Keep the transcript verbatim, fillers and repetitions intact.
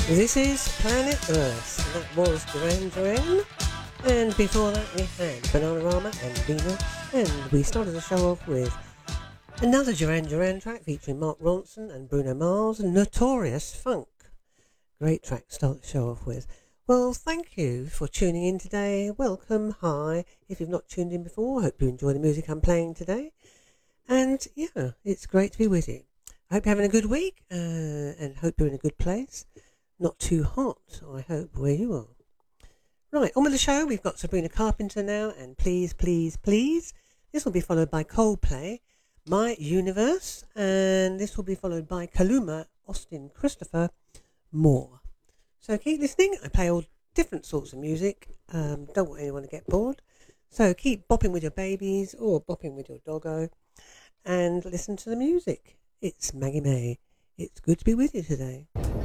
This is Planet Earth. That was Duran Duran. And before that we had Bananarama and Venus. And we started the show off with another Duran Duran track featuring Mark Ronson and Bruno Mars, Notorious Funk. Great track to start the show off with. Well, thank you for tuning in today. Welcome, hi. If you've not tuned in before, I hope you enjoy the music I'm playing today. And yeah, it's great to be with you. I hope you're having a good week uh, and hope you're in a good place. Not too hot, I hope, where you are. Right, on with the show. We've got Sabrina Carpenter now, and Please, Please, Please. This will be followed by Coldplay, My Universe, and this will be followed by Kaluma, Austin Christopher, More. So keep listening. I play all different sorts of music. Um, don't want anyone to get bored. So keep bopping with your babies or bopping with your doggo and listen to the music. It's Maggie May. It's good to be with you today.